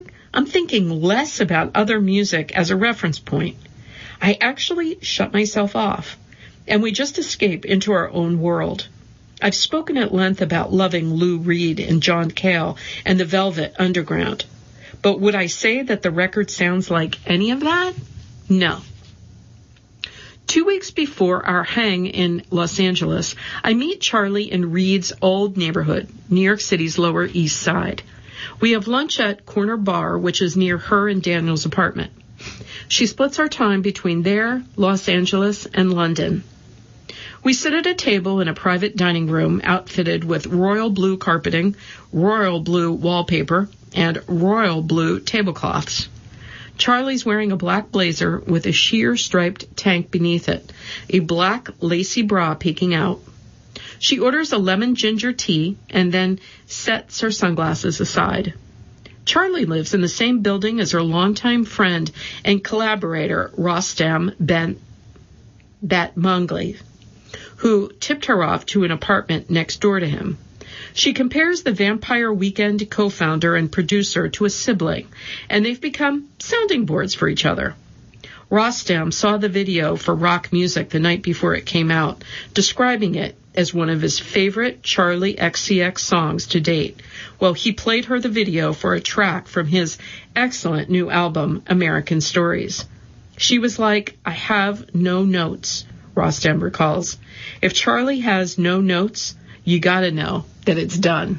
I'm thinking less about other music as a reference point. I actually shut myself off, and we just escape into our own world. I've spoken at length about loving Lou Reed and John Cale and the Velvet Underground. But would I say that the record sounds like any of that? No. 2 weeks before our hang in Los Angeles, I meet Charlie in Reed's old neighborhood, New York City's Lower East Side. We have lunch at Corner Bar, which is near her and Daniel's apartment. She splits our time between there, Los Angeles, and London. We sit at a table in a private dining room outfitted with royal blue carpeting, royal blue wallpaper, and royal blue tablecloths. Charlie's wearing a black blazer with a sheer striped tank beneath it, a black lacy bra peeking out. She orders a lemon ginger tea and then sets her sunglasses aside. Charlie lives in the same building as her longtime friend and collaborator, Rostam Batmangli, who tipped her off to an apartment next door to him. She compares the Vampire Weekend co-founder and producer to a sibling, and they've become sounding boards for each other. Rostam saw the video for Rock Music the night before it came out, describing it as one of his favorite Charlie XCX songs to date, while he played her the video for a track from his excellent new album, American Stories. She was like, "I have no notes," Rostam recalls. If Charlie has no notes, you gotta know that it's done.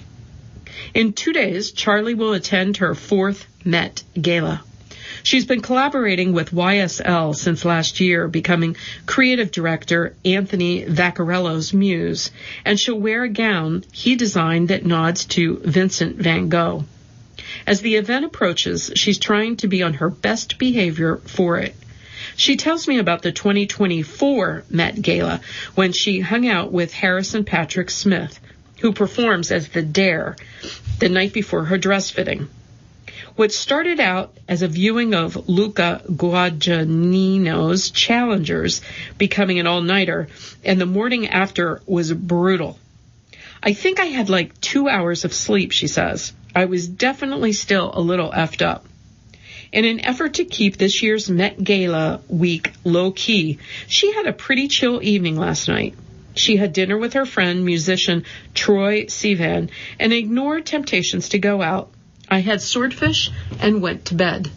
In 2 days, Charlie will attend her 4th Met Gala. She's been collaborating with YSL since last year, becoming creative director Anthony Vaccarello's muse, and she'll wear a gown he designed that nods to Vincent van Gogh. As the event approaches, she's trying to be on her best behavior for it. She tells me about the 2024 Met Gala, when she hung out with Harrison Patrick Smith, who performs as the Dare, the night before her dress fitting. What started out as a viewing of Luca Guadagnino's Challengers becoming an all-nighter, and the morning after was brutal. I think I had like 2 hours of sleep, she says. I was definitely still a little effed up. In an effort to keep this year's Met Gala week low-key, she had a pretty chill evening last night. She had dinner with her friend, musician Troye Sivan, and ignored temptations to go out. I had swordfish and went to bed.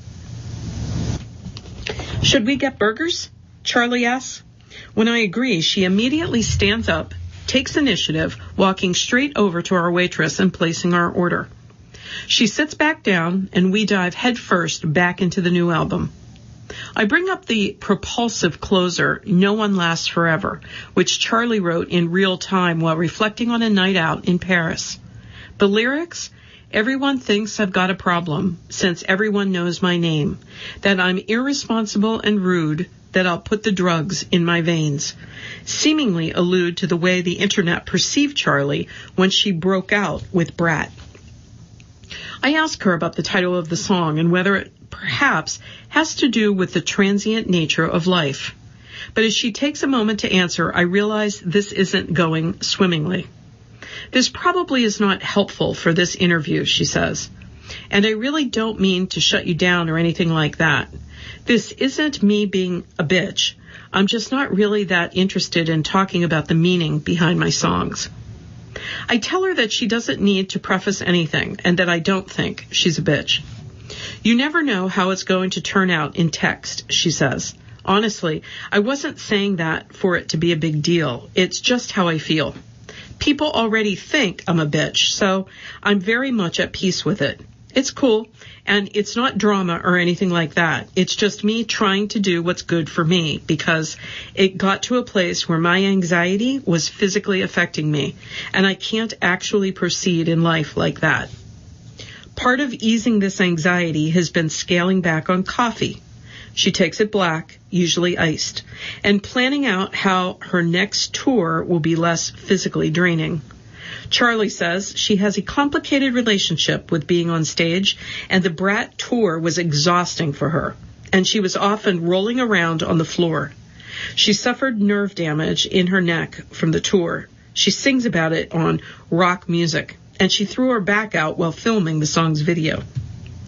"Should we get burgers?" Charlie asks. When I agree, she immediately stands up, takes initiative, walking straight over to our waitress and placing our order. She sits back down, and we dive headfirst back into the new album. I bring up the propulsive closer, No One Lasts Forever, which Charlie wrote in real time while reflecting on a night out in Paris. The lyrics? Everyone thinks I've got a problem, since everyone knows my name, that I'm irresponsible and rude, that I'll put the drugs in my veins, seemingly allude to the way the internet perceived Charlie when she broke out with Brat. I ask her about the title of the song and whether it perhaps has to do with the transient nature of life. But as she takes a moment to answer, I realize this isn't going swimmingly. This probably is not helpful for this interview, she says. And I really don't mean to shut you down or anything like that. This isn't me being a bitch. I'm just not really that interested in talking about the meaning behind my songs. I tell her that she doesn't need to preface anything and that I don't think she's a bitch. You never know how it's going to turn out in text, she says. Honestly, I wasn't saying that for it to be a big deal. It's just how I feel. People already think I'm a bitch, so I'm very much at peace with it. It's cool, and it's not drama or anything like that. It's just me trying to do what's good for me, because it got to a place where my anxiety was physically affecting me, and I can't actually proceed in life like that. Part of easing this anxiety has been scaling back on coffee. She takes it black, usually iced, and planning out how her next tour will be less physically draining. Charlie says she has a complicated relationship with being on stage, and the Brat tour was exhausting for her, and she was often rolling around on the floor. She suffered nerve damage in her neck from the tour. She sings about it on Rock Music, and she threw her back out while filming the song's video.